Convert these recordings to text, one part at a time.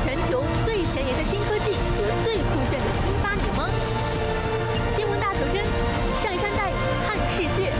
全球最前沿的新科技和最酷炫的新发明吗？新闻大求真，上山带看世界。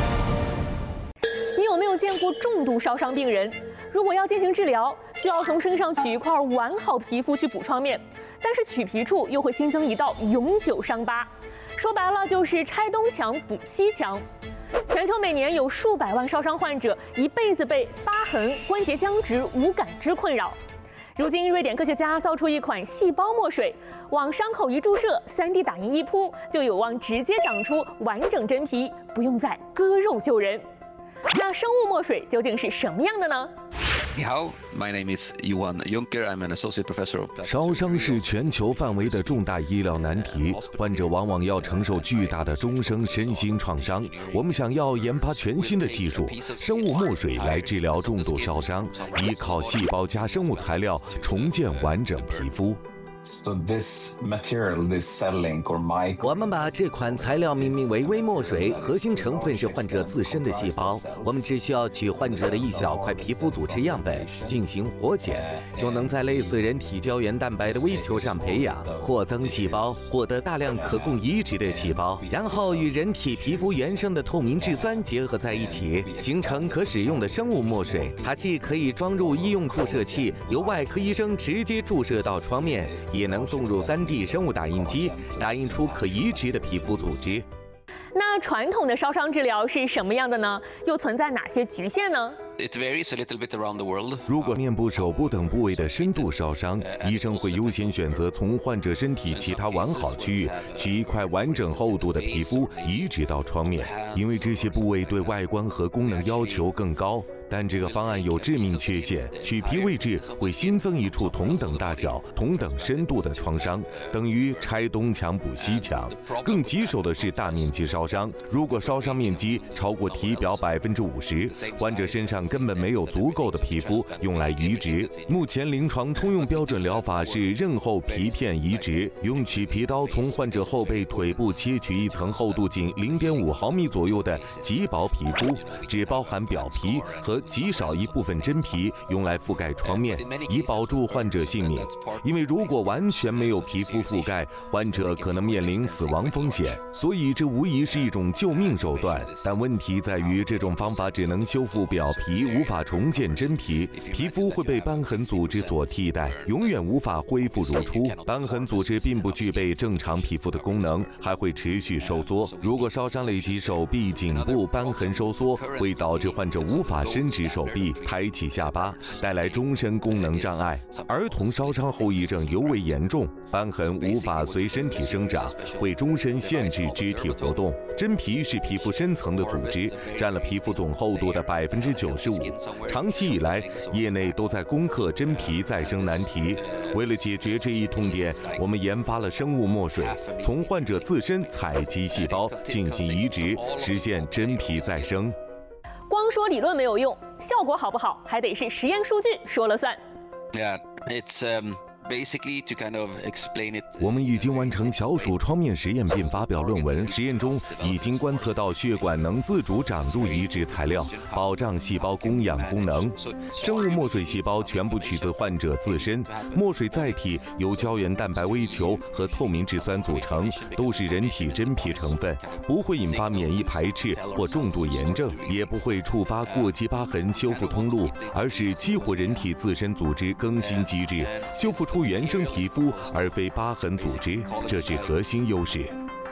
你有没有见过重度烧伤病人？如果要进行治疗，需要从身上取一块完好皮肤去补创面，但是取皮处又会新增一道永久伤疤。说白了就是拆东墙补西墙。全球每年有数百万烧伤患者一辈子被疤痕、关节僵直、无感知困扰。如今，瑞典科学家造出一款细胞墨水，往伤口一注射，3D 打印一铺，就有望直接长出完整真皮，不用再割肉救人。那生物墨水究竟是什么样的呢？ 你好 ，My name is Johan Juncker. I'm an associate professor of. 烧伤是全球范围的重大医疗难题，患者往往要承受巨大的终生身心创伤。我们想要研发全新的技术——生物墨水来治疗重度烧伤，依靠细胞加生物材料重建完整皮肤。 So this material, this cell link or micro. 我们把这款材料命名为微墨水，核心成分是患者自身的细胞。我们只需要取患者的一小块皮肤组织样本进行活检，就能在类似人体胶原蛋白的微球上培养扩增细胞，获得大量可供移植的细胞，然后与人体皮肤原生的透明质酸结合在一起，形成可使用的生物墨水。它既可以装入医用注射器，由外科医生直接注射到创面，也能送入3D 生物打印机，打印出可移植的皮肤组织。 那传统的烧伤治疗是什么样的呢？又存在哪些局限呢 ？It varies a little bit around the world. 如果面部、手部等部位的深度烧伤，医生会优先选择从患者身体其他完好区域取一块完整厚度的皮肤移植到创面，因为这些部位对外观和功能要求更高。但这个方案有致命缺陷，取皮位置会新增一处同等大小、同等深度的创伤，等于拆东墙补西墙。更棘手的是大面积烧伤，如果烧伤面积超过体表50%，患者身上根本没有足够的皮肤用来移植。目前临床通用标准疗法是刃后皮片移植，用取皮刀从患者后背、腿部切取一层厚度仅0.5毫米左右的极薄皮肤，只包含表皮和极少一部分真皮，用来覆盖创面，以保住患者性命。因为如果完全没有皮肤覆盖，患者可能面临死亡风险。所以这无疑是一种救命手段。但问题在于，这种方法只能修复表皮，无法重建真皮，皮肤会被瘢痕组织所替代，永远无法恢复如初。瘢痕组织并不具备正常皮肤的功能，还会持续收缩。如果烧伤累及手臂、颈部，瘢痕收缩会导致患者无法伸直手臂、抬起下巴，带来终身功能障碍。儿童烧伤后遗症尤为严重，瘢痕无法随身体生长，会终身限制肢体活动。真皮是皮肤深层的组织，占了皮肤总厚度的95%。长期以来，业内都在攻克真皮再生难题。为了解决这一痛点，我们研发了生物墨水，从患者自身采集细胞进行移植，实现真皮再生。 光说理论没有用，效果好不好还得是实验数据说了算。 Yeah, it's basically to kind of explain it. 我们已经完成小鼠创面实验并发表论文，实验中已经观测到血管能自主长入移植材料，保障细胞供氧功能。生物墨水细胞全部取自患者自身，墨水载体由胶原蛋白微球和透明质酸组成，都是人体真皮成分，不会引发免疫排斥或重度炎症，也不会触发过激疤痕修复通路，而是激活人体自身组织更新机制，修复出原生皮肤而非疤痕组织，这是核心优势。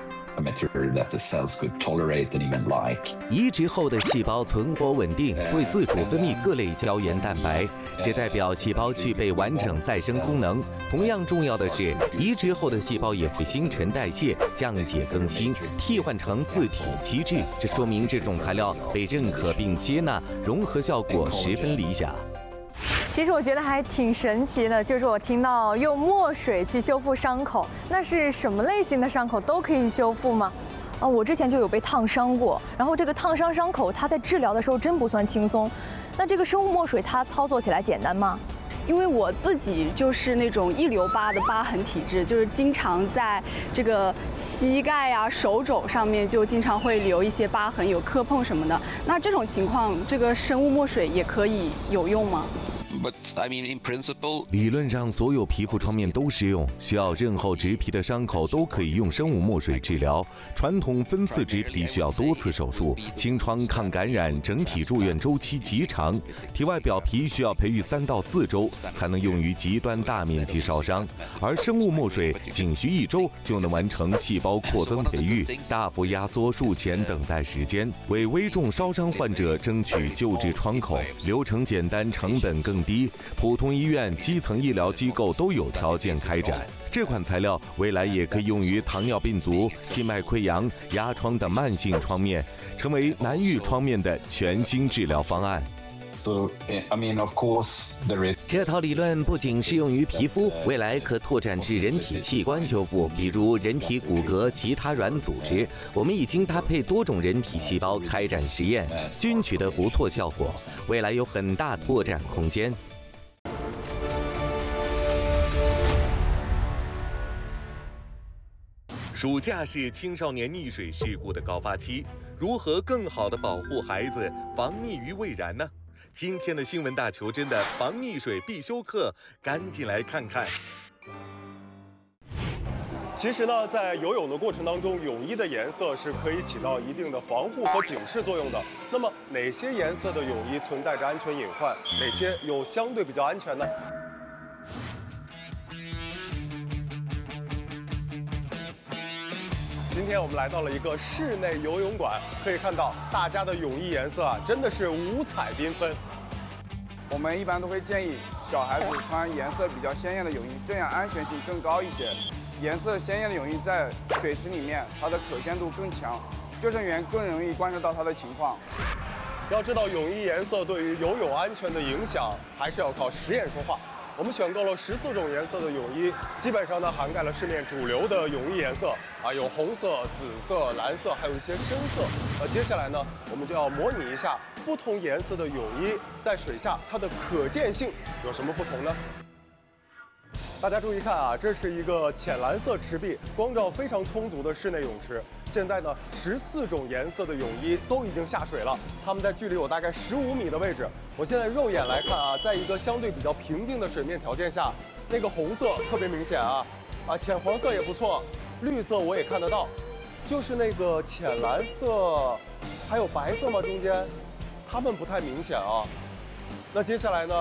移植后的细胞存活稳定，会自主分泌各类胶原蛋白，这代表细胞具备完整再生功能。同样重要的是，移植后的细胞也会新陈代谢、降解更新，替换成自体机制，这说明这种材料被认可并接纳，融合效果十分理想。 其实我觉得还挺神奇的，就是我听到用墨水去修复伤口，那是什么类型的伤口都可以修复吗？我之前就有被烫伤过，然后这个烫伤伤口它在治疗的时候真不算轻松。那这个生物墨水它操作起来简单吗？ 因为我自己就是那种一留疤的疤痕体质，就是经常在这个膝盖啊、手肘上面就经常会留一些疤痕，有磕碰什么的。那这种情况，这个生物墨水也可以有用吗？ But I mean, in principle, 理论上，所有皮肤创面都适用，需要刃厚植皮的伤口都可以用生物墨水治疗。传统分次植皮需要多次手术，清创抗感染，整体住院周期极长。体外表皮需要培育3到4周才能用于极端大面积烧伤，而生物墨水仅需1周就能完成细胞扩增培育，大幅压缩术前等待时间，为危重烧伤患者争取救治窗口。流程简单，成本更低，普通医院、基层医疗机构都有条件开展。这款材料未来也可以用于糖尿病足、静脉溃疡、压疮等慢性创面，成为难愈创面的全新治疗方案。 So, I mean, of course, there is. 这套理论不仅适用于皮肤，未来可拓展至人体器官修复，比如人体骨骼、其他软组织。我们已经搭配多种人体细胞开展实验，均取得不错效果，未来有很大拓展空间。 暑假是青少年溺水事故的高发期，如何更好地保护孩子防溺于未然呢？今天的新闻大球真的防溺水必修课，赶紧来看看。 其实呢，在游泳的过程当中，泳衣的颜色是可以起到一定的防护和警示作用的。那么，哪些颜色的泳衣存在着安全隐患？哪些又相对比较安全呢？今天我们来到了一个室内游泳馆，可以看到大家的泳衣颜色啊，真的是五彩缤纷。 我们一般都会建议小孩子穿颜色比较鲜艳的泳衣，这样安全性更高一些。颜色鲜艳的泳衣在水池里面，它的可见度更强，救生员更容易观察到它的情况。 要知道泳衣颜色对于游泳安全的影响，还是要靠实验说话。我们选购了14种颜色的泳衣，基本上呢涵盖了市面主流的泳衣颜色啊，有红色、紫色、蓝色，还有一些深色。接下来呢，我们就要模拟一下不同颜色的泳衣在水下它的可见性有什么不同呢？大家注意看啊，这是一个浅蓝色池壁，光照非常充足的室内泳池。现在呢，14种颜色的泳衣都已经下水了，它们在距离我大概15米的位置。我现在肉眼来看啊，在一个相对比较平静的水面条件下，那个红色特别明显啊，浅黄色也不错，绿色我也看得到，就是那个浅蓝色，还有白色吗？中间，它们不太明显啊。那接下来呢，